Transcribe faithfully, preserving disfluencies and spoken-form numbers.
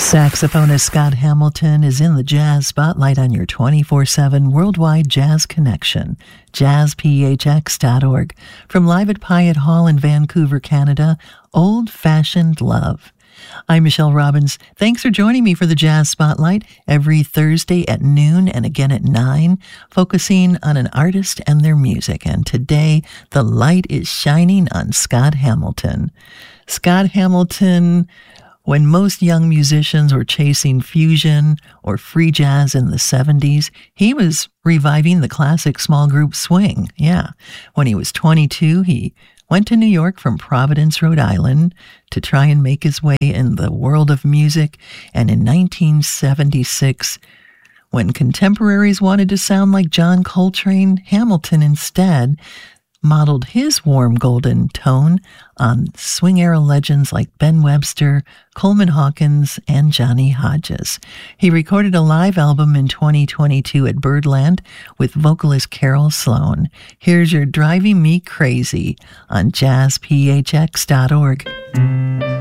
Saxophonist Scott Hamilton is in the Jazz Spotlight on your twenty-four seven worldwide jazz connection, jazz p h x dot org. From live at Pyatt Hall in Vancouver, Canada, Old Fashioned Love. I'm Michelle Robbins. Thanks for joining me for the Jazz Spotlight every Thursday at noon and again at nine, focusing on an artist and their music. And today, the light is shining on Scott Hamilton. Scott Hamilton, when most young musicians were chasing fusion or free jazz in the seventies, he was reviving the classic small group swing. Yeah. When he was twenty-two, he went to New York from Providence, Rhode Island, to try and make his way in the world of music. And in nineteen seventy-six, when contemporaries wanted to sound like John Coltrane, Hamilton instead modeled his warm golden tone on swing-era legends like Ben Webster, Coleman Hawkins, and Johnny Hodges. He recorded a live album in twenty twenty-two at Birdland with vocalist Carol Sloan. Here's your Driving Me Crazy on jazz p h x dot org.